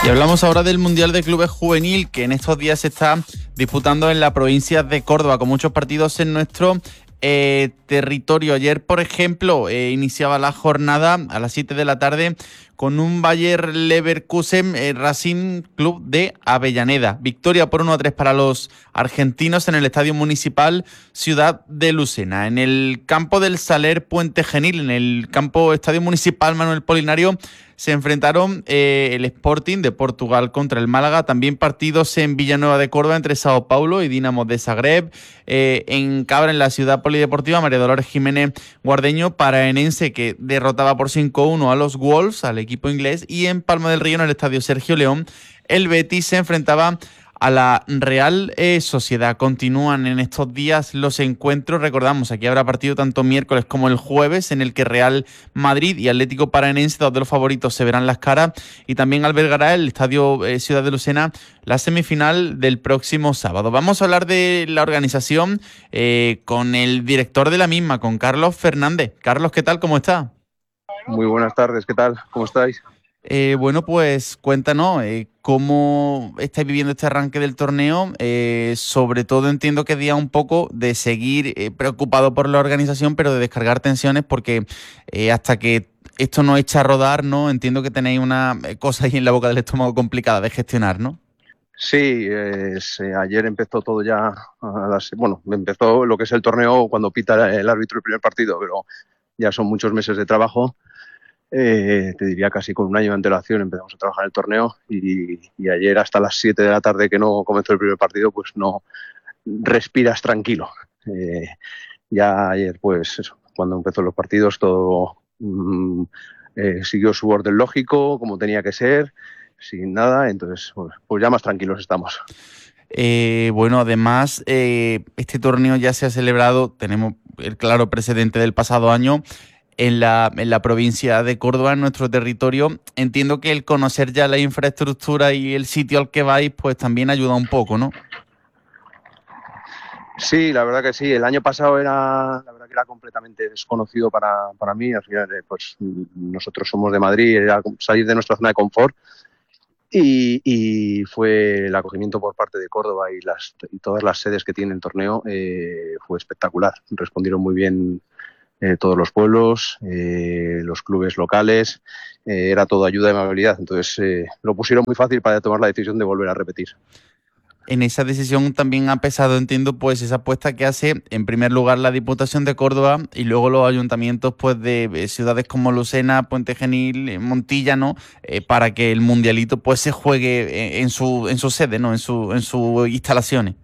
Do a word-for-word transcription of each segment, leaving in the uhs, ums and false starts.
Y hablamos ahora del Mundial de Clubes Juvenil, que en estos días se está disputando en la provincia de Córdoba, con muchos partidos en nuestro eh, territorio. Ayer, por ejemplo, eh, iniciaba la jornada a las siete de la tarde con un Bayer Leverkusen eh, Racing Club de Avellaneda. Victoria por uno a tres para los argentinos en el Estadio Municipal Ciudad de Lucena. En el campo del Saler Puente Genil, en el campo Estadio Municipal Manuel Polinario, se enfrentaron eh, el Sporting de Portugal contra el Málaga. También partidos en Villanueva de Córdoba entre Sao Paulo y Dinamo de Zagreb. Eh, en Cabra, en la ciudad polideportiva, María Dolores Jiménez Guardeño Paraenense, que derrotaba por cinco a uno a los Wolves, al equipo inglés. Y en Palma del Río, en el estadio Sergio León, el Betis se enfrentaba a la Real eh, Sociedad. Continúan en estos días los encuentros. Recordamos, aquí habrá partido tanto miércoles como el jueves, en el que Real Madrid y Atlético Paranaense, dos de los favoritos, se verán las caras. Y también albergará el Estadio eh, Ciudad de Lucena la semifinal del próximo sábado. Vamos a hablar de la organización eh, con el director de la misma, con Carlos Fernández. Carlos, ¿qué tal? ¿Cómo está? Muy buenas tardes, ¿qué tal? ¿Cómo estáis? Eh, bueno, pues cuéntanos eh, cómo estáis viviendo este arranque del torneo. Eh, sobre todo entiendo que es día un poco de seguir eh, preocupado por la organización, pero de descargar tensiones, porque eh, hasta que esto no echa a rodar, ¿no? Entiendo que tenéis una cosa ahí en la boca del estómago complicada de gestionar, ¿no? Sí, es, eh, ayer empezó todo ya, a las, bueno, empezó lo que es el torneo cuando pita el árbitro el primer partido, pero ya son muchos meses de trabajo. Eh, te diría casi con un año de antelación empezamos a trabajar el torneo y, y ayer hasta las siete de la tarde que no comenzó el primer partido, pues no respiras tranquilo. Eh, ya ayer, pues eso, cuando empezó los partidos todo mm, eh, siguió su orden lógico, como tenía que ser, sin nada, entonces pues, pues ya más tranquilos estamos. Eh, bueno, además, eh, este torneo ya se ha celebrado, tenemos el claro precedente del pasado año, en la, en la provincia de Córdoba, en nuestro territorio. Entiendo que el conocer ya la infraestructura y el sitio al que vais, pues también ayuda un poco, ¿no? Sí, la verdad que sí. El año pasado era, la verdad que era completamente desconocido para, para mí. Al final, eh, pues nosotros somos de Madrid, era salir de nuestra zona de confort. Y, y fue el acogimiento por parte de Córdoba y, las, y todas las sedes que tiene el torneo eh, fue espectacular. Respondieron muy bien eh, todos los pueblos, eh, los clubes locales, eh, era todo ayuda y amabilidad. Entonces eh, lo pusieron muy fácil para tomar la decisión de volver a repetir. En esa decisión también ha pesado, entiendo, pues esa apuesta que hace, en primer lugar, la Diputación de Córdoba y luego los ayuntamientos pues de ciudades como Lucena, Puente Genil, Montilla, ¿no? Eh, para que el mundialito pues se juegue en su en su sede, ¿no? En su en sus instalaciones.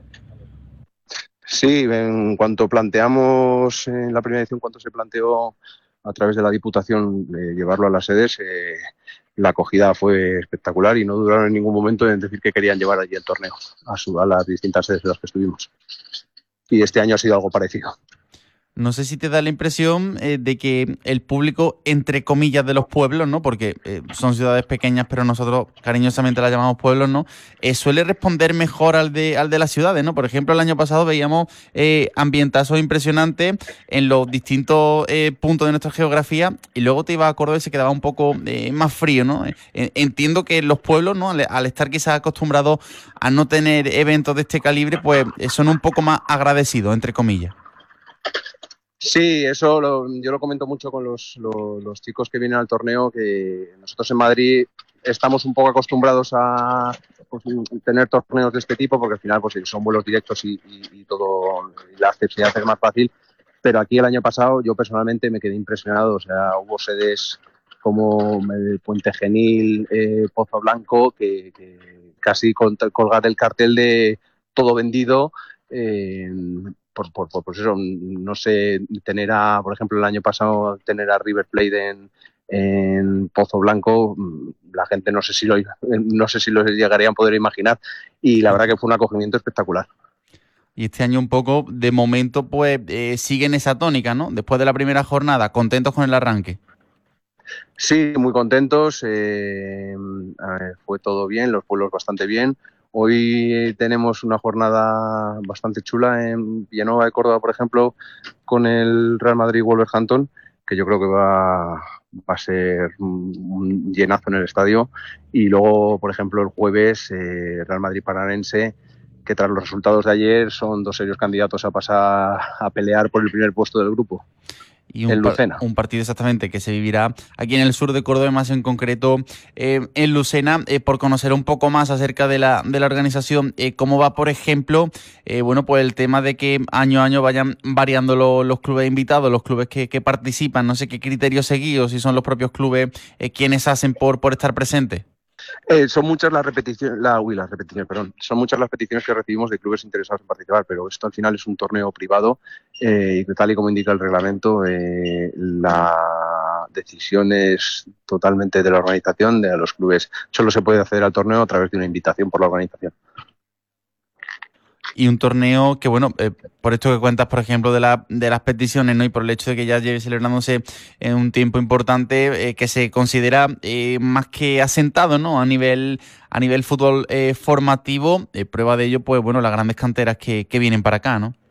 Sí, en cuanto planteamos en la primera edición, cuando se planteó a través de la Diputación eh, llevarlo a las sedes, eh, la acogida fue espectacular y no dudaron en ningún momento en decir que querían llevar allí el torneo a, su, a las distintas sedes de las que estuvimos. Y este año ha sido algo parecido. No sé si te da la impresión eh, de que el público, entre comillas, de los pueblos, ¿no? Porque eh, son ciudades pequeñas, pero nosotros cariñosamente las llamamos pueblos, ¿no? Eh, suele responder mejor al de, al de las ciudades, ¿no? Por ejemplo, el año pasado veíamos eh, ambientazos impresionantes en los distintos eh, puntos de nuestra geografía y luego te ibas a Córdoba y se quedaba un poco eh, más frío, ¿no? Eh, entiendo que los pueblos, ¿no? Al, al estar quizás acostumbrados a no tener eventos de este calibre, pues eh, son un poco más agradecidos, entre comillas. Sí, eso lo, yo lo comento mucho con los, los, los chicos que vienen al torneo, que nosotros en Madrid estamos un poco acostumbrados a pues, tener torneos de este tipo, porque al final pues, son vuelos directos y, y, y todo, y la accesibilidad es más fácil. Pero aquí el año pasado yo personalmente me quedé impresionado, o sea, hubo sedes como el Puente Genil, eh, Pozo Blanco, que, que casi colgar el cartel de todo vendido. Eh, Por, por, por, por eso, no sé, tener a, por ejemplo, el año pasado, tener a River Plate en, en Pozo Blanco, la gente no sé si lo no sé si lo llegarían a poder imaginar, y la verdad que fue un acogimiento espectacular. Y este año un poco, de momento, pues eh, siguen esa tónica, ¿no? Después de la primera jornada, contentos con el arranque. Sí, muy contentos, eh, fue todo bien, los pueblos bastante bien. Hoy tenemos una jornada bastante chula en Villanueva de Córdoba, por ejemplo, con el Real Madrid Wolverhampton, que yo creo que va, va a ser un llenazo en el estadio. Y luego, por ejemplo, el jueves, eh, Real Madrid-Paranense, que tras los resultados de ayer son dos serios candidatos a pasar a pelear por el primer puesto del grupo. Y un, par, un partido exactamente que se vivirá aquí en el sur de Córdoba, más en concreto eh, en Lucena, eh, por conocer un poco más acerca de la, de la organización. Eh, ¿Cómo va, por ejemplo, eh, bueno, pues el tema de que año a año vayan variando lo, los clubes invitados, los clubes que, que participan? No sé qué criterios seguidos, si son los propios clubes eh, quienes hacen por, por estar presentes. Eh, son muchas las repeticiones, la, uy, las repeticiones, perdón, son muchas las peticiones que recibimos de clubes interesados en participar, pero esto al final es un torneo privado eh, y tal y como indica el reglamento, eh, la decisión es totalmente de la organización, de los clubes. Solo se puede acceder al torneo a través de una invitación por la organización. Y un torneo que, bueno, eh, por esto que cuentas, por ejemplo, de, la, de las peticiones, ¿no? Y por el hecho de que ya lleve celebrándose en un tiempo importante, eh, que se considera eh, más que asentado, ¿no? A nivel, a nivel fútbol eh, formativo, eh, prueba de ello, pues, bueno, las grandes canteras que, que vienen para acá, ¿no?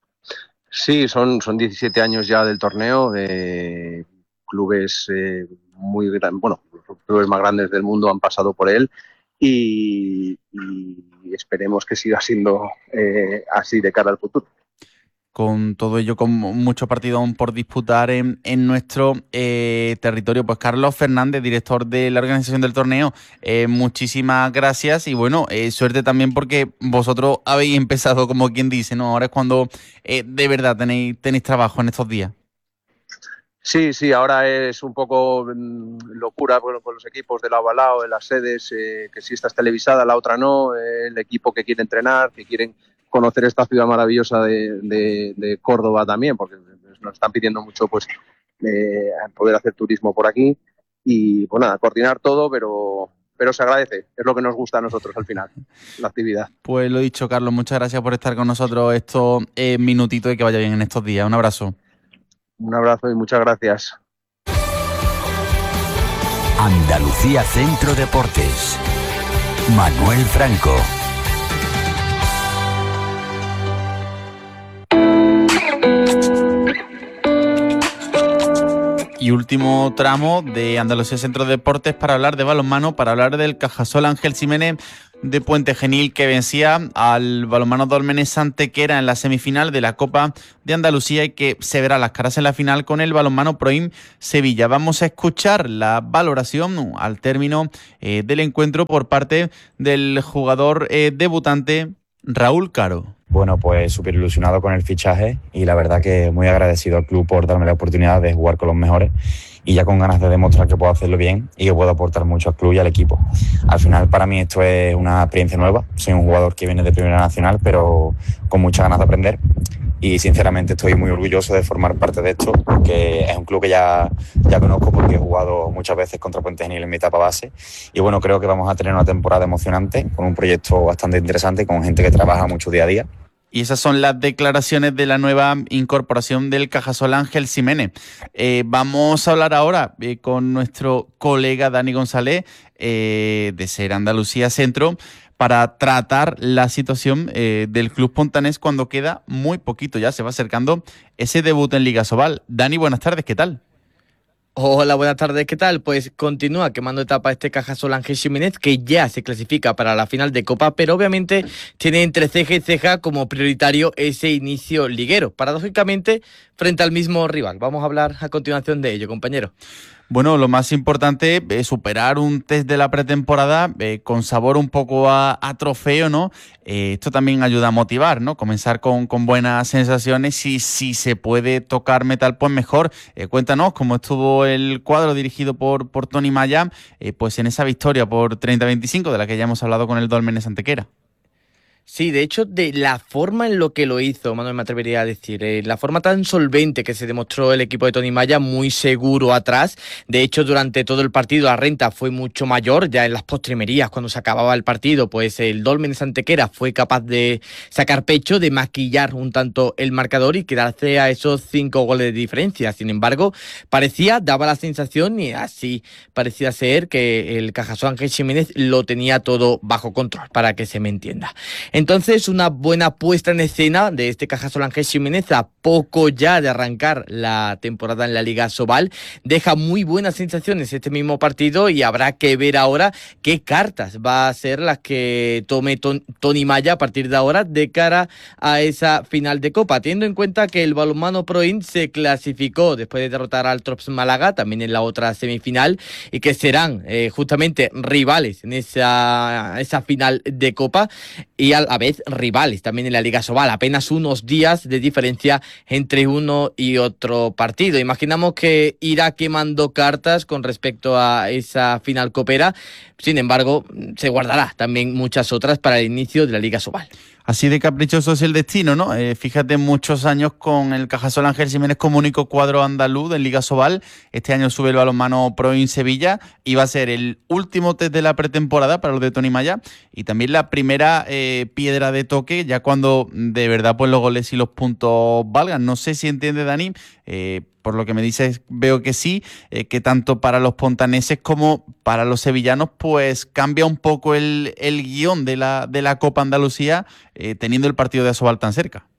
Sí, son, son diecisiete años ya del torneo, de clubes eh, muy grandes, bueno, los clubes más grandes del mundo han pasado por él. Y, y esperemos que siga siendo eh, así de cara al futuro. Con todo ello, con muchos partidos aún por disputar en, en nuestro eh, territorio. Pues Carlos Fernández, director de la organización del torneo, eh, muchísimas gracias y bueno, eh, suerte también porque vosotros habéis empezado, como quien dice, ¿no? Ahora es cuando eh, de verdad tenéis, tenéis trabajo en estos días. Sí, sí, ahora es un poco mmm, locura bueno, con los equipos de lado a lado, en las sedes, eh, que si esta es televisada, la otra no, eh, el equipo que quiere entrenar, que quieren conocer esta ciudad maravillosa de, de, de Córdoba también, porque nos están pidiendo mucho pues eh, poder hacer turismo por aquí y pues nada, coordinar todo, pero, pero se agradece, es lo que nos gusta a nosotros al final, la actividad. Pues lo dicho, Carlos, muchas gracias por estar con nosotros estos eh, minutitos y que vaya bien en estos días. Un abrazo. Un abrazo y muchas gracias. Andalucía Centro Deportes. Manuel Franco. Y último tramo de Andalucía Centro Deportes para hablar de balonmano, para hablar del Cajasol Ángel Ximénez de Puente Genil, que vencía al balonmano Dólmenes Antequera en la semifinal de la Copa de Andalucía y que se verá las caras en la final con el balonmano Proim Sevilla. Vamos a escuchar la valoración al término eh, del encuentro por parte del jugador eh, debutante Raúl Caro. Bueno, pues súper ilusionado con el fichaje y la verdad que muy agradecido al club por darme la oportunidad de jugar con los mejores y ya con ganas de demostrar que puedo hacerlo bien y que puedo aportar mucho al club y al equipo. Al final para mí esto es una experiencia nueva, soy un jugador que viene de Primera Nacional pero con muchas ganas de aprender y sinceramente estoy muy orgulloso de formar parte de esto, que es un club que ya, ya conozco porque he jugado muchas veces contra Puente Genil en mi etapa base y bueno, creo que vamos a tener una temporada emocionante con un proyecto bastante interesante con gente que trabaja mucho día a día. Y esas son las declaraciones de la nueva incorporación del Cajasol Ángel Ximénez. Eh, vamos a hablar ahora eh, con nuestro colega Dani González eh, de Ser Andalucía Centro para tratar la situación eh, del club pontanés cuando queda muy poquito. Ya se va acercando ese debut en Liga Sobal. Dani, buenas tardes, ¿qué tal? Hola, buenas tardes, ¿qué tal? Pues continúa quemando etapa este Cajasol Ángel Ximénez, que ya se clasifica para la final de Copa, pero obviamente tiene entre ceja y ceja como prioritario ese inicio liguero, paradójicamente frente al mismo rival. Vamos a hablar a continuación de ello, compañero. Bueno, lo más importante es superar un test de la pretemporada eh, con sabor un poco a, a trofeo, ¿no? Eh, esto también ayuda a motivar, ¿no? Comenzar con, con buenas sensaciones y si se puede tocar metal, pues mejor. Eh, cuéntanos cómo estuvo el cuadro dirigido por, por Tony Maya, eh, pues en esa victoria por treinta a veinticinco de la que ya hemos hablado con el Dólmenes Antequera. Sí, de hecho, de la forma en lo que lo hizo, Manuel, me atrevería a decir, eh, la forma tan solvente que se demostró el equipo de Tony Maya, muy seguro atrás. De hecho, durante todo el partido la renta fue mucho mayor, ya en las postrimerías, cuando se acababa el partido, pues el Dólmenes Antequera fue capaz de sacar pecho, de maquillar un tanto el marcador y quedarse a esos cinco goles de diferencia. Sin embargo, parecía, daba la sensación, y así parecía ser, que el Cajasol Ángel Ximénez lo tenía todo bajo control, para que se me entienda. Entonces, una buena puesta en escena de este Cajasol Ángel Ximénez a poco ya de arrancar la temporada en la Liga Asobal. Deja muy buenas sensaciones este mismo partido y habrá que ver ahora qué cartas va a ser las que tome ton- Tony Maya a partir de ahora de cara a esa final de Copa, teniendo en cuenta que el balonmano Proin se clasificó después de derrotar al Trops Málaga, también en la otra semifinal, y que serán eh, justamente rivales en esa, esa final de Copa y a la vez rivales también en la Liga Asobal, apenas unos días de diferencia entre uno y otro partido. Imaginamos que irá quemando cartas con respecto a esa final copera, sin embargo se guardará también muchas otras para el inicio de la Liga Asobal. Así de caprichoso es el destino, ¿no? Eh, fíjate, muchos años con el Cajasol Ángel Ximénez como único cuadro andaluz en Liga Asobal. Este año sube el balonmano Proin Sevilla y va a ser el último test de la pretemporada para los de Tony Maya y también la primera eh, piedra de toque, ya cuando de verdad pues los goles y los puntos valgan. No sé si entiende, Dani, eh, por lo que me dices veo que sí, eh, que tanto para los pontaneses como para los sevillanos pues cambia un poco el, el guión de la, de la Copa Andalucía eh, teniendo el partido de Asobal tan cerca.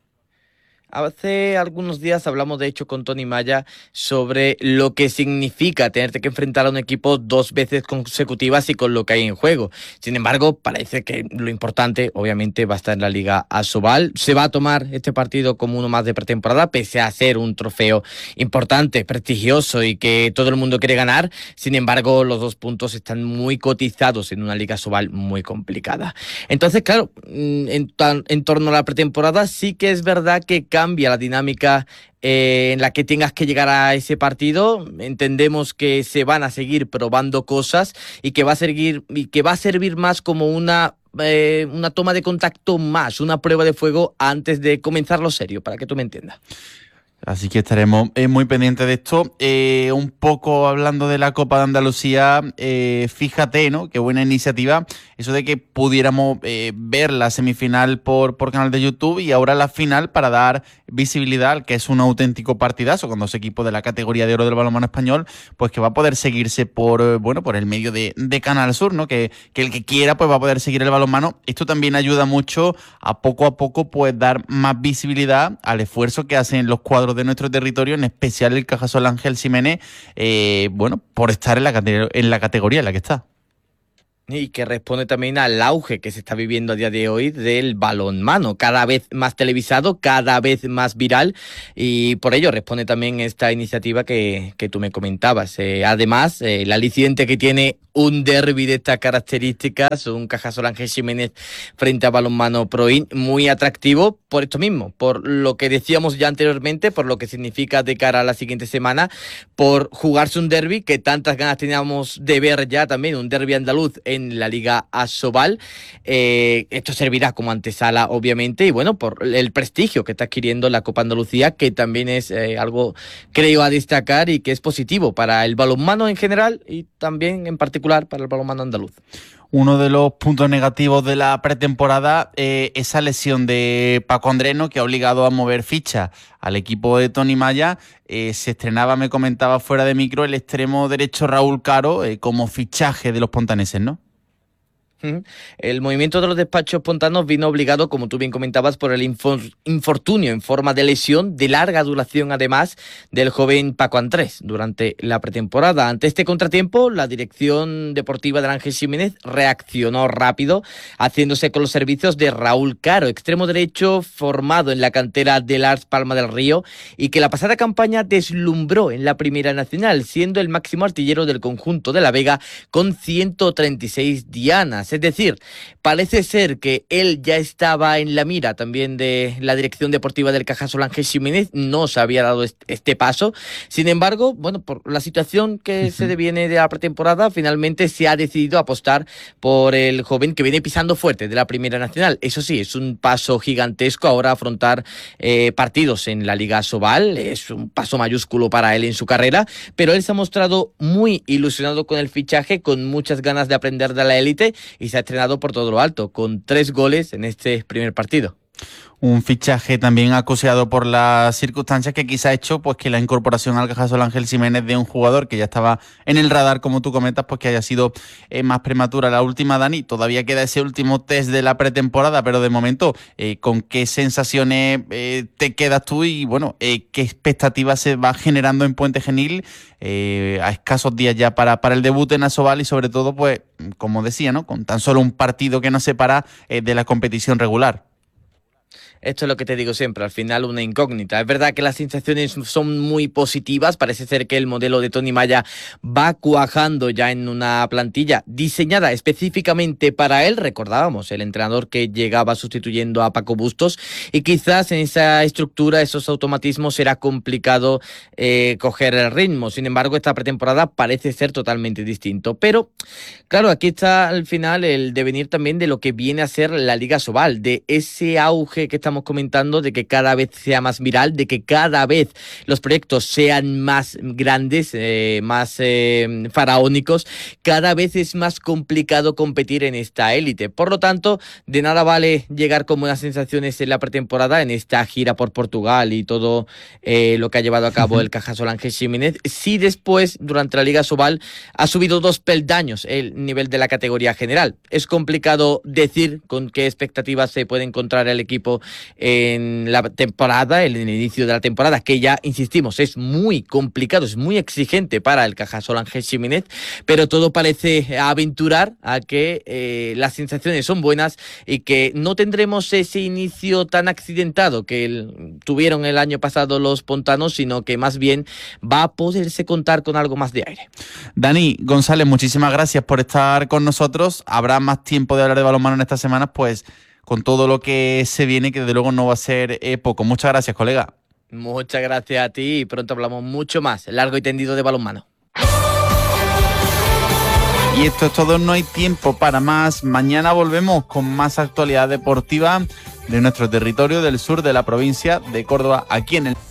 Hace algunos días hablamos de hecho con Tony Maya sobre lo que significa tenerte que enfrentar a un equipo dos veces consecutivas y con lo que hay en juego. Sin embargo, parece que lo importante obviamente va a estar en la Liga Asobal. Se va a tomar este partido como uno más de pretemporada, pese a ser un trofeo importante, prestigioso y que todo el mundo quiere ganar. Sin embargo, los dos puntos están muy cotizados en una Liga Asobal muy complicada. Entonces, claro, en, en torno a la pretemporada sí que es verdad que cambia la dinámica eh, en la que tengas que llegar a ese partido. Entendemos que se van a seguir probando cosas y que va a seguir y que va a servir más como una eh, una toma de contacto más, una prueba de fuego antes de comenzar lo serio, para que tú me entiendas. Así que estaremos eh, muy pendientes de esto. Eh, un poco hablando de la Copa de Andalucía, eh, fíjate, ¿no? Qué buena iniciativa. Eso de que pudiéramos eh, ver la semifinal por, por canal de YouTube y ahora la final para dar visibilidad al que es un auténtico partidazo con dos equipos de la categoría de oro del balonmano español, pues que va a poder seguirse por, eh, bueno, por el medio de, de Canal Sur, ¿no? Que, que el que quiera pues va a poder seguir el balonmano. Esto también ayuda mucho a poco a poco pues dar más visibilidad al esfuerzo que hacen los cuadros de nuestro territorio, en especial el Cajasol Ángel Ximénez, eh, bueno, por estar en la, cate- en la categoría en la que está. Y que responde también al auge que se está viviendo a día de hoy del balonmano, cada vez más televisado, cada vez más viral, y por ello responde también esta iniciativa que, que tú me comentabas. Eh, además, eh, el aliciente que tiene un derbi de estas características, un Cajasol Ángel Ximénez frente a Balonmano Proin, muy atractivo por esto mismo, por lo que decíamos ya anteriormente, por lo que significa de cara a la siguiente semana, por jugarse un derbi que tantas ganas teníamos de ver ya también, un derbi andaluz en la Liga Asobal. Eh, esto servirá como antesala, obviamente, y bueno, por el prestigio que está adquiriendo la Copa Andalucía, que también es eh, algo, creo, a destacar y que es positivo para el balonmano en general y también en particular para el balonmano andaluz. Uno de los puntos negativos de la pretemporada, eh, esa lesión de Paco Andreno, que ha obligado a mover ficha al equipo de Tony Maya. Eh, se estrenaba, me comentaba fuera de micro, el extremo derecho Raúl Caro eh, como fichaje de los pontaneses, ¿no? El movimiento de los despachos pontanos vino obligado, como tú bien comentabas, por el infor- infortunio en forma de lesión de larga duración, además, del joven Paco Andrés durante la pretemporada. Ante este contratiempo, la dirección deportiva del Ángel Ximénez reaccionó rápido, haciéndose con los servicios de Raúl Caro, extremo derecho formado en la cantera del Ars Palma del Río y que la pasada campaña deslumbró en la Primera Nacional, siendo el máximo artillero del conjunto de La Vega con ciento treinta y seis dianas. Es decir, parece ser que él ya estaba en la mira también de la dirección deportiva del Cajasol Ángel Ximénez, no se había dado este paso. Sin embargo, bueno, por la situación que uh-huh. se deviene de la pretemporada, finalmente se ha decidido apostar por el joven que viene pisando fuerte de la Primera Nacional. Eso sí, es un paso gigantesco ahora afrontar eh, partidos en la Liga Asobal, es un paso mayúsculo para él en su carrera, pero él se ha mostrado muy ilusionado con el fichaje, con muchas ganas de aprender de la élite, y se ha estrenado por todo lo alto, con tres goles en este primer partido. Un fichaje también acuciado por las circunstancias que quizá ha hecho pues que la incorporación al Cajasol Ángel Jiménez de un jugador que ya estaba en el radar, como tú comentas, pues que haya sido eh, más prematura. La última, Dani, todavía queda ese último test de la pretemporada, pero de momento, eh, ¿con qué sensaciones eh, te quedas tú y bueno, eh, qué expectativas se va generando en Puente Genil eh, a escasos días ya para, para el debut en Asobal y sobre todo, pues, como decía, ¿no? Con tan solo un partido que nos separa eh, de la competición regular? Esto es lo que te digo siempre, al final una incógnita. Es verdad que las sensaciones son muy positivas, parece ser que el modelo de Tony Maya va cuajando ya en una plantilla diseñada específicamente para él. Recordábamos, el entrenador que llegaba sustituyendo a Paco Bustos, y quizás en esa estructura, esos automatismos, será complicado eh, coger el ritmo. Sin embargo, esta pretemporada parece ser totalmente distinto. Pero, claro, aquí está al final el devenir también de lo que viene a ser la Liga Asobal, de ese auge que está estamos comentando, de que cada vez sea más viral, de que cada vez los proyectos sean más grandes, eh, más eh, faraónicos. Cada vez es más complicado competir en esta élite. Por lo tanto, de nada vale llegar con buenas sensaciones en la pretemporada, en esta gira por Portugal y todo eh, lo que ha llevado a cabo el Cajasol Ángel Jiménez, si después, durante la Liga Asobal, ha subido dos peldaños el nivel de la categoría general. Es complicado decir con qué expectativas se puede encontrar el equipo en la temporada, en el inicio de la temporada, que ya, insistimos, es muy complicado, es muy exigente para el Cajasol Ángel Jiménez, pero todo parece aventurar a que eh, las sensaciones son buenas y que no tendremos ese inicio tan accidentado que el, tuvieron el año pasado los pontanos, sino que más bien va a poderse contar con algo más de aire. Dani González, muchísimas gracias por estar con nosotros. Habrá más tiempo de hablar de balonmano en estas semanas, pues con todo lo que se viene, que desde luego no va a ser eh, poco. Muchas gracias, colega. Muchas gracias a ti y pronto hablamos mucho más, largo y tendido de balonmano. Y esto es todo, no hay tiempo para más. Mañana volvemos con más actualidad deportiva de nuestro territorio del sur de la provincia de Córdoba, aquí en el